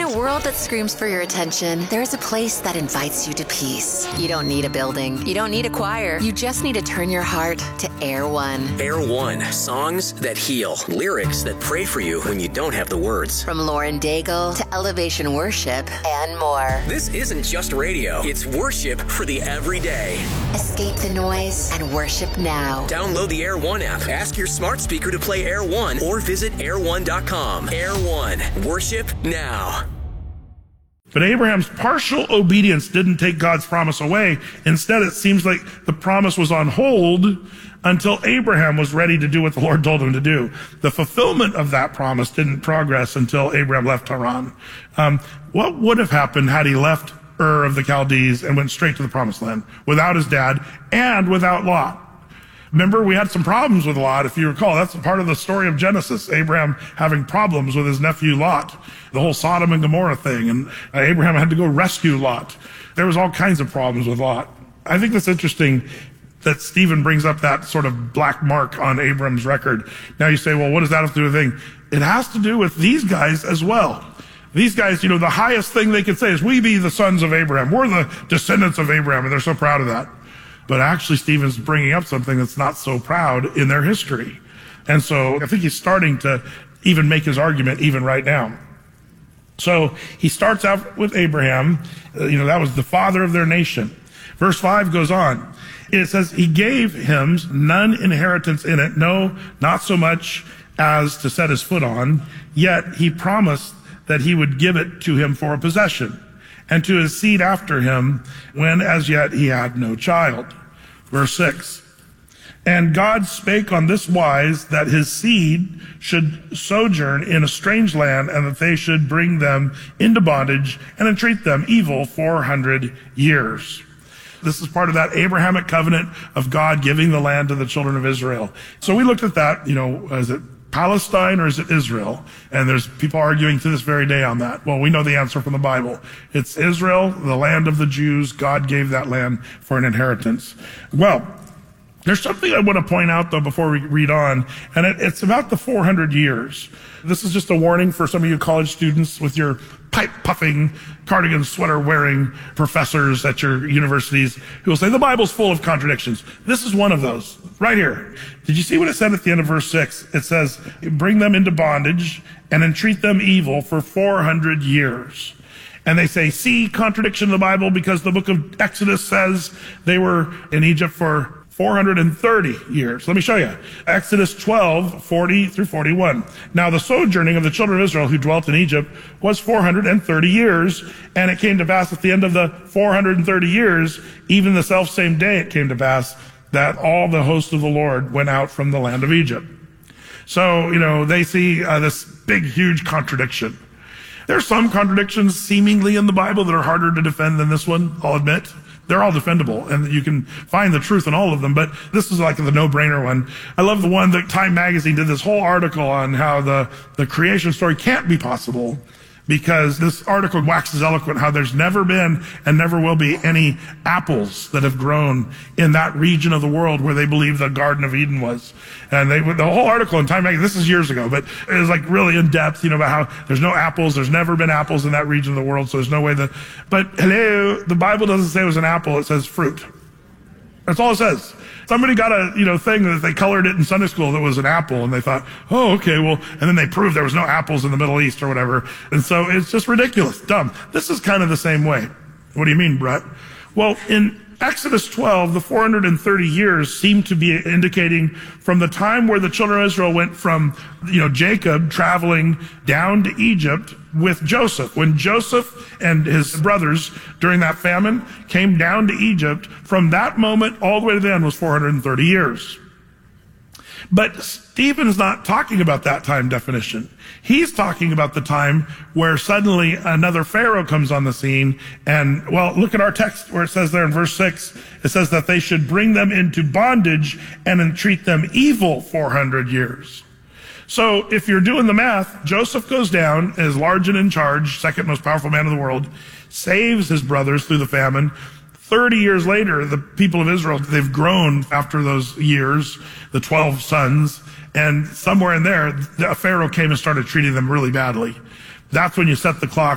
a world that screams for your attention, there's a place that invites you to peace. You don't need a building. You don't need a choir. You just need to turn your heart to Air One. Air One. Songs that heal. Lyrics that pray for you when you don't have the words. From Lauren Daigle to Elevation Worship and more. This isn't just radio. It's worship for the everyday. Escape the noise and worship now. Download the Air One app. Ask your smart speaker to play Air One or visit air1.com. Air One. Worship now. But Abraham's partial obedience didn't take God's promise away. Instead, it seems like the promise was on hold until Abraham was ready to do what the Lord told him to do. The fulfillment of that promise didn't progress until Abraham left Haran. What would have happened had he left Ur of the Chaldees and went straight to the promised land without his dad and without Lot? Remember, we had some problems with Lot, if you recall. That's part of the story of Genesis, Abraham having problems with his nephew Lot, the whole Sodom and Gomorrah thing, and Abraham had to go rescue Lot. There was all kinds of problems with Lot. I think that's interesting that Stephen brings up that sort of black mark on Abraham's record. Now you say, well, what does that have to do with anything? It has to do with these guys as well. These guys, the highest thing they could say is, we be the sons of Abraham. We're the descendants of Abraham, and they're so proud of that. But actually, Stephen's bringing up something that's not so proud in their history. And so I think he's starting to even make his argument even right now. So he starts out with Abraham. That was the father of their nation. Verse 5 goes on. It says, he gave him none inheritance in it, no, not so much as to set his foot on. Yet he promised that he would give it to him for a possession, and to his seed after him, when as yet he had no child. Verse 6, and God spake on this wise, that his seed should sojourn in a strange land, and that they should bring them into bondage, and entreat them evil 400 years. This is part of that Abrahamic covenant of God giving the land to the children of Israel. So we looked at that, is it Palestine or is it Israel? And there's people arguing to this very day on that. Well, we know the answer from the Bible. It's Israel, the land of the Jews. God gave that land for an inheritance. Well, there's something I want to point out, though, before we read on, and it's about the 400 years. This is just a warning for some of you college students with your pipe-puffing, cardigan sweater-wearing professors at your universities who will say, the Bible's full of contradictions. This is one of those, right here. Did you see what it said at the end of verse 6? It says, bring them into bondage and entreat them evil for 400 years. And they say, see, contradiction in the Bible, because the book of Exodus says they were in Egypt for 430 years. Let me show you. Exodus 12, 40 through 41. Now the sojourning of the children of Israel who dwelt in Egypt was 430 years. And it came to pass at the end of the 430 years, even the selfsame day it came to pass, that all the host of the Lord went out from the land of Egypt. So, they see this big, huge contradiction. There's some contradictions seemingly in the Bible that are harder to defend than this one, I'll admit. They're all defendable, and you can find the truth in all of them, but this is like the no-brainer one. I love the one that Time Magazine did this whole article on how the creation story can't be possible, because this article waxes eloquent how there's never been and never will be any apples that have grown in that region of the world where they believe the Garden of Eden was. And the whole article in Time Magazine, this is years ago, but it was like really in depth, about how there's no apples, there's never been apples in that region of the world, so there's no way but hello, the Bible doesn't say it was an apple, it says fruit. That's all it says. Somebody got a, thing that they colored it in Sunday school that was an apple, and they thought, oh, okay, well, and then they proved there was no apples in the Middle East or whatever. And so it's just ridiculous, dumb. This is kind of the same way. What do you mean, Brett? Well, in Exodus 12, the 430 years seem to be indicating from the time where the children of Israel went from, Jacob traveling down to Egypt with Joseph. When Joseph and his brothers during that famine came down to Egypt, from that moment all the way to the end was 430 years. But Stephen's not talking about that time definition. He's talking about the time where suddenly another Pharaoh comes on the scene. And, well, look at our text where it says there in verse 6, it says that they should bring them into bondage and entreat them evil 400 years. So if you're doing the math, Joseph goes down, is large and in charge, second most powerful man in the world, saves his brothers through the famine. 30 years later, the people of Israel, they've grown after those years, the 12 sons, and somewhere in there, a Pharaoh came and started treating them really badly. That's when you set the clock